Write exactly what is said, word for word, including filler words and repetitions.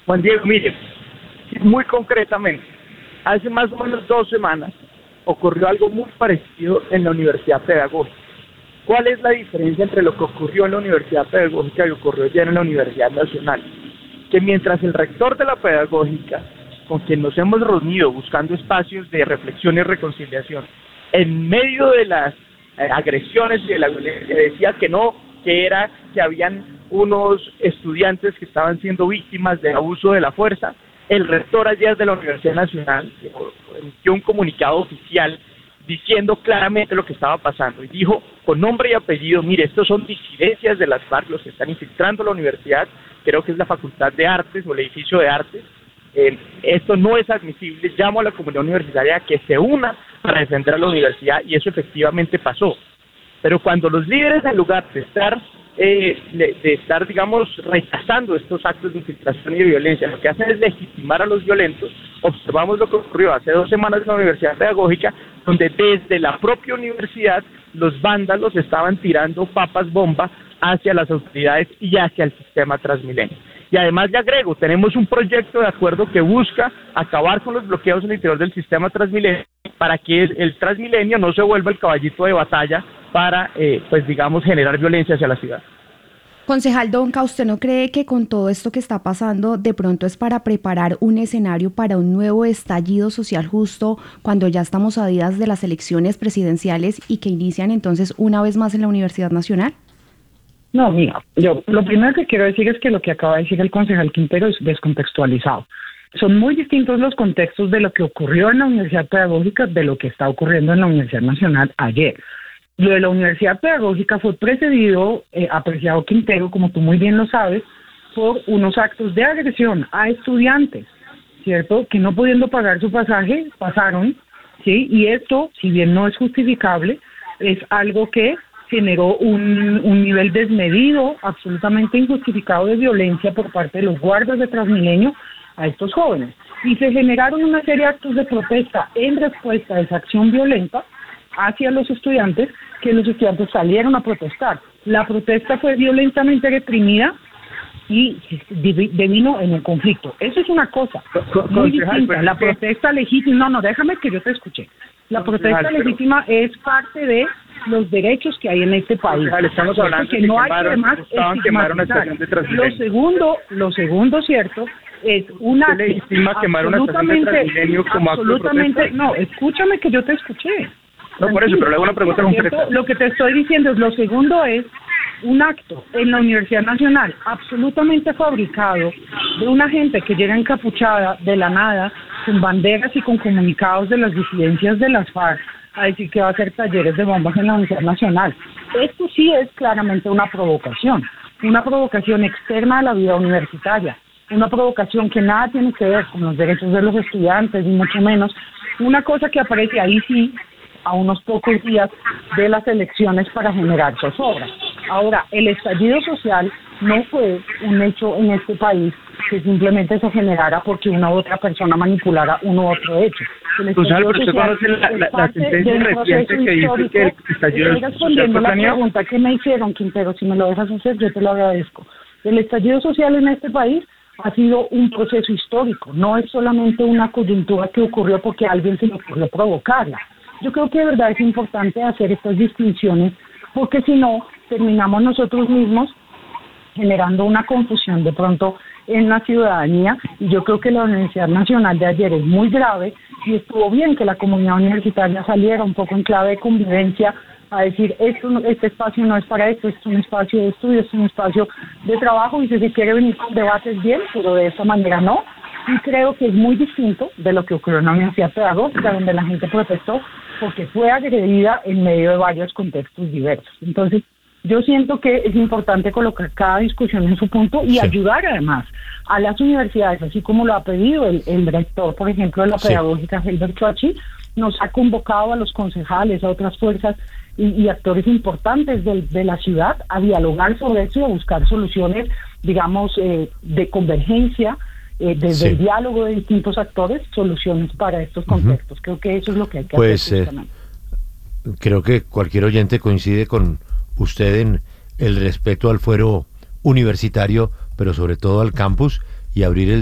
Juan Diego, mire, muy concretamente, hace más o menos dos semanas ocurrió algo muy parecido en la Universidad Pedagógica. ¿Cuál es la diferencia entre lo que ocurrió en la Universidad Pedagógica y lo que ocurrió ya en la Universidad Nacional? Que mientras el rector de la Pedagógica, con quien nos hemos reunido buscando espacios de reflexión y reconciliación, en medio de las eh, agresiones y de la violencia, decía que no, que era que habían unos estudiantes que estaban siendo víctimas de abuso de la fuerza, el rector ayer de la Universidad Nacional emitió un comunicado oficial diciendo claramente lo que estaba pasando y dijo con nombre y apellido, mire, estos son disidencias de las FARC los que están infiltrando la universidad, creo que es la Facultad de Artes o el edificio de Artes, eh, esto no es admisible, llamo a la comunidad universitaria a que se una para defender a la universidad y eso efectivamente pasó. Pero cuando los líderes, en lugar de estar, eh, de, de estar, digamos, rechazando estos actos de infiltración y de violencia, lo que hacen es legitimar a los violentos, observamos lo que ocurrió hace dos semanas en la Universidad Pedagógica, donde desde la propia universidad los vándalos estaban tirando papas bomba hacia las autoridades y hacia el sistema Transmilenio. Y además le agrego, tenemos un proyecto de acuerdo que busca acabar con los bloqueos en el interior del sistema Transmilenio para que el, el Transmilenio no se vuelva el caballito de batalla para, eh, pues digamos, generar violencia hacia la ciudad. Concejal Donca, ¿usted no cree que con todo esto que está pasando de pronto es para preparar un escenario para un nuevo estallido social justo cuando ya estamos a días de las elecciones presidenciales y que inician entonces una vez más en la Universidad Nacional? No, mira, yo lo primero que quiero decir es que lo que acaba de decir el concejal Quintero es descontextualizado. Son muy distintos los contextos de lo que ocurrió en la Universidad Pedagógica de lo que está ocurriendo en la Universidad Nacional ayer. Lo de la Universidad Pedagógica fue precedido, eh, apreciado Quintero, como tú muy bien lo sabes, por unos actos de agresión a estudiantes, ¿cierto? Que no pudiendo pagar su pasaje, pasaron, ¿sí? Y esto, si bien no es justificable, es algo que generó un, un nivel desmedido, absolutamente injustificado de violencia por parte de los guardas de Transmilenio a estos jóvenes. Y se generaron una serie de actos de protesta en respuesta a esa acción violenta hacia los estudiantes, que los estudiantes salieron a protestar. La protesta fue violentamente reprimida y devino en el conflicto. Eso es una cosa muy distinta. La protesta legítima, no, no, déjame que yo te escuche. La protesta legítima es parte de los derechos que hay en este país. Estamos hablando que de no que hay que además quemar una estación de Transmilenio. Lo segundo, lo segundo cierto es una legitima quemar una estación de Transmilenio como absolutamente, no, escúchame que yo te escuché. No, por eso, pero le hago una pregunta concreta. Lo que te estoy diciendo es, lo segundo es un acto en la Universidad Nacional absolutamente fabricado de una gente que llega encapuchada de la nada, con banderas y con comunicados de las disidencias de las FARC, a decir que va a hacer talleres de bombas en la Universidad Nacional. Esto sí es claramente una provocación, una provocación externa a la vida universitaria, una provocación que nada tiene que ver con los derechos de los estudiantes, ni mucho menos, una cosa que aparece ahí sí, a unos pocos días de las elecciones para generar zozobra. Ahora, el estallido social no fue un hecho en este país que simplemente se generara porque una u otra persona manipulara uno u otro hecho. El pues, pero usted conoce la, la, la sentencia reciente que dice que el estallido social respondiendo la pregunta que me hicieron, Quintero, si me lo dejas hacer, yo te lo agradezco. El estallido social en este país ha sido un proceso histórico, no es solamente una coyuntura que ocurrió porque a alguien se le ocurrió provocarla. Yo creo que de verdad es importante hacer estas distinciones porque si no, terminamos nosotros mismos generando una confusión de pronto en la ciudadanía y yo creo que la Universidad Nacional de ayer es muy grave y estuvo bien que la comunidad universitaria saliera un poco en clave de convivencia a decir esto, este espacio no es para esto, es un espacio de estudio, es un espacio de trabajo y si se quiere venir con debates bien, pero de esa manera no. Y creo que es muy distinto de lo que ocurrió en la Universidad Pedagógica, donde la gente protestó porque fue agredida en medio de varios contextos diversos. Entonces, yo siento que es importante colocar cada discusión en su punto y sí. ayudar además a las universidades, así como lo ha pedido el, el rector, por ejemplo, de la sí. Pedagógica, Helber Choachi, nos ha convocado a los concejales, a otras fuerzas y, y actores importantes de, de la ciudad a dialogar sobre eso y a buscar soluciones, digamos, eh, de convergencia, Eh, desde sí. el diálogo de distintos actores, soluciones para estos contextos. Uh-huh. Creo que eso es lo que hay que pues, hacer. Pues eh, creo que cualquier oyente coincide con usted en el respeto al fuero universitario, pero sobre todo al campus y abrir el